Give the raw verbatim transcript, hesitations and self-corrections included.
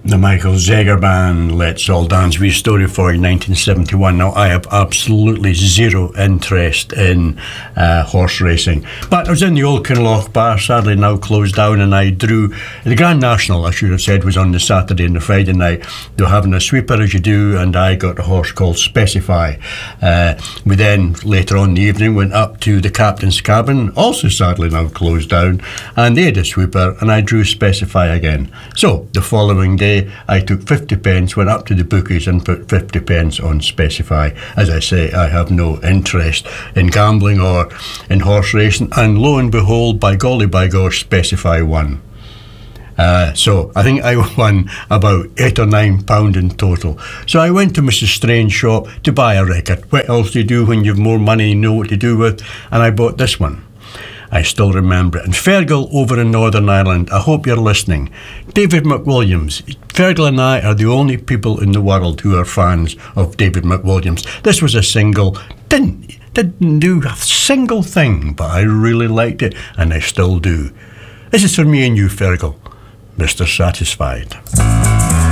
The Michael Zager Band, Let's All Dance. Wee story for you, nineteen seventy-one. Now, I have absolutely zero interest in uh, horse racing. But I was in the Old Kinloch Bar, sadly now closed down, and I drew... The Grand National, I should have said, was on the Saturday and the Friday night. They were having a sweeper, as you do, and I got a horse called Specify. Uh, we then, later on in the evening, went up to the Captain's Cabin, also sadly now closed down, and they had a sweeper, and I drew Specify again. So, the following day, I took fifty pence, went up to the bookies and put fifty pence on Specify. As I say, I have no interest in gambling or in horse racing, and lo and behold, by golly by gosh, Specify won. Uh, so I think I won about eight or nine pound in total. So I went to Missus Strange's shop to buy a record. What else do you do when you've more money and know what to do with? And I bought this one. I still remember it. And Fergal over in Northern Ireland, I hope you're listening. David McWilliams. Fergal and I are the only people in the world who are fans of David McWilliams. This was a single. Didn't, didn't do a single thing, but I really liked it, and I still do. This is for me and you, Fergal. Mister Satisfied.